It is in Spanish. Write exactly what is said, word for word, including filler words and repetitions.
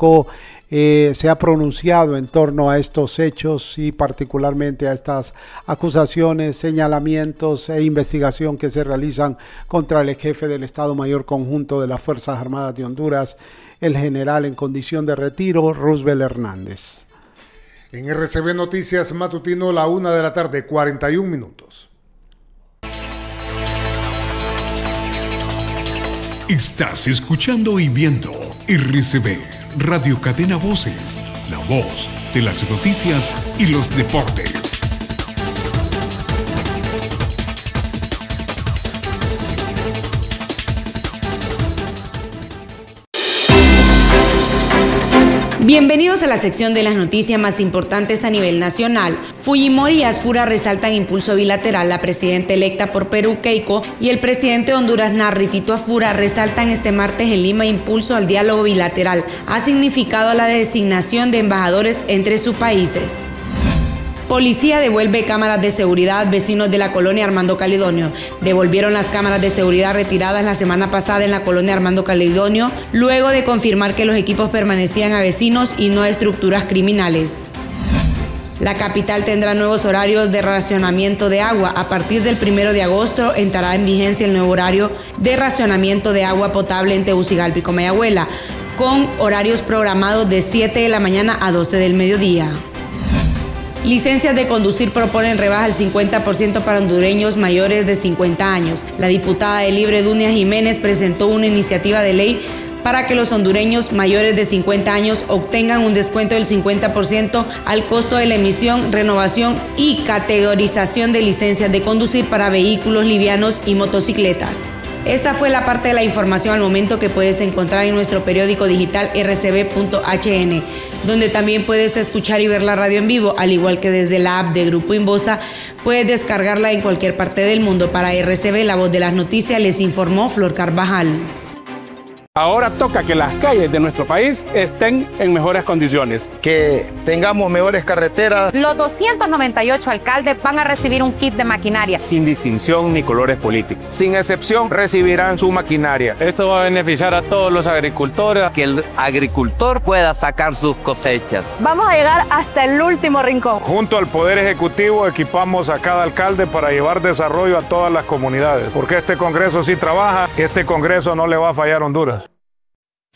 tampoco eh, se ha pronunciado en torno a estos hechos y particularmente a estas acusaciones, señalamientos e investigación que se realizan contra el jefe del Estado Mayor Conjunto de las Fuerzas Armadas de Honduras, el general en condición de retiro, Roosevelt Hernández. En R C B Noticias Matutino, la una de la tarde, cuarenta y un minutos. Estás escuchando y viendo R C B, Radio Cadena Voces, la voz de las noticias y los deportes. Bienvenidos a la sección de las noticias más importantes a nivel nacional. Fujimori y Asfura resaltan impulso bilateral. La presidenta electa por Perú, Keiko, y el presidente de Honduras, Narri Tito Asfura, resaltan este martes en Lima impulso al diálogo bilateral. Ha significado la designación de embajadores entre sus países. Policía devuelve cámaras de seguridad. Vecinos de la colonia Armando Calidonio devolvieron las cámaras de seguridad retiradas la semana pasada en la colonia Armando Calidonio, luego de confirmar que los equipos permanecían a vecinos y no a estructuras criminales. La capital tendrá nuevos horarios de racionamiento de agua. A partir del primero de agosto entrará en vigencia el nuevo horario de racionamiento de agua potable en Tegucigalpa y Comayagüela, con horarios programados de siete de la mañana a doce del mediodía. Licencias de conducir proponen rebaja al cincuenta por ciento para hondureños mayores de cincuenta años. La diputada de Libre, Dunia Jiménez, presentó una iniciativa de ley para que los hondureños mayores de cincuenta años obtengan un descuento del cincuenta por ciento al costo de la emisión, renovación y categorización de licencias de conducir para vehículos livianos y motocicletas. Esta fue la parte de la información al momento que puedes encontrar en nuestro periódico digital r c b punto h n, donde también puedes escuchar y ver la radio en vivo, al igual que desde la app de Grupo Inbosa, puedes descargarla en cualquier parte del mundo. Para R C B, la voz de las noticias, les informó Flor Carvajal. Ahora toca que las calles de nuestro país estén en mejores condiciones. Que tengamos mejores carreteras. Los doscientos noventa y ocho alcaldes van a recibir un kit de maquinaria. Sin distinción ni colores políticos. Sin excepción recibirán su maquinaria. Esto va a beneficiar a todos los agricultores. Que el agricultor pueda sacar sus cosechas. Vamos a llegar hasta el último rincón. Junto al Poder Ejecutivo equipamos a cada alcalde para llevar desarrollo a todas las comunidades. Porque este Congreso sí trabaja, este Congreso no le va a fallar a Honduras.